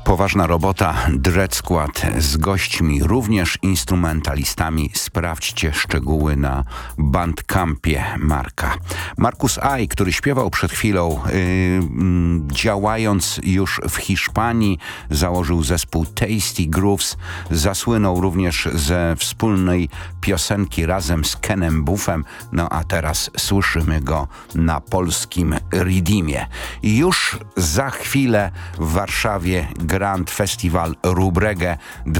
Poważna robota, Dread Skład z gośćmi, również instrumentalistami. Sprawdźcie szczegóły na Bandcampie Marka. Markus Ai, który śpiewał przed chwilą, działając już w Hiszpanii, założył zespół Tasty Grooves. Zasłynął również ze wspólnej piosenki razem z Kenem Buffem. No a teraz słyszymy go na polskim Redeemie. Już za chwilę w Warszawie Grand Festival Rubregge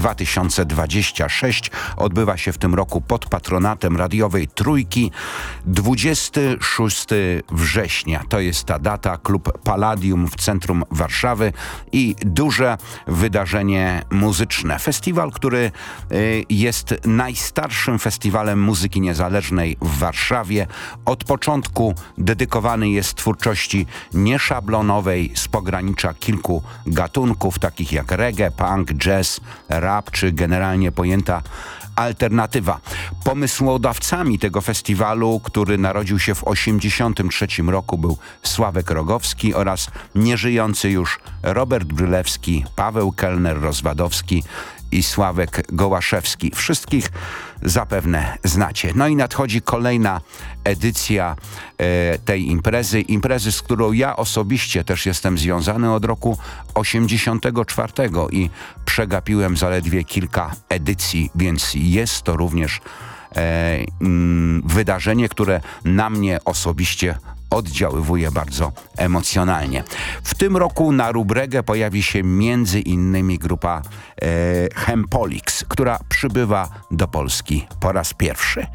2026 odbywa się w tym roku pod patronatem radiowej Trójki. 26 września to jest ta data, klub Palladium w centrum Warszawy i duże wydarzenie muzyczne. Festiwal, który jest najstarszym festiwalem muzyki niezależnej w Warszawie. Od początku dedykowany jest twórczości nieszablonowej z pogranicza kilku gatunków, takich jak reggae, punk, jazz, rap czy generalnie pojęta alternatywa. Pomysłodawcami tego festiwalu, który narodził się w 1983 roku, był Sławek Rogowski oraz nieżyjący już Robert Brylewski, Paweł Kellner-Rozwadowski i Sławek Gołaszewski. Wszystkich zapewne znacie. No i nadchodzi kolejna edycja tej imprezy, z którą ja osobiście też jestem związany od roku 1984 i przegapiłem zaledwie kilka edycji, więc jest to również wydarzenie, które na mnie osobiście oddziaływuje bardzo emocjonalnie. W tym roku na Rubregge pojawi się między innymi grupa Hempolix, która przybywa do Polski po raz pierwszy.